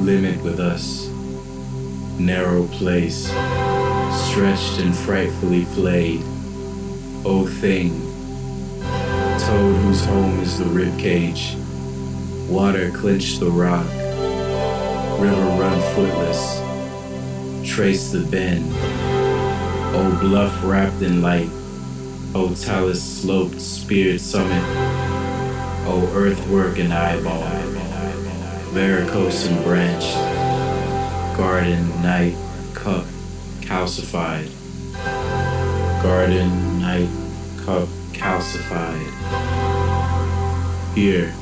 limit with us, narrow place, stretched and frightfully flayed. O thing, toad whose home is the rib cage, water clinch the rock, river run footless, trace the bend. O bluff wrapped in light, O talus sloped speared summit, O earthwork and eyeball, varicose and branched, garden, night, cup, calcified, garden, night, cup, calcified. Here,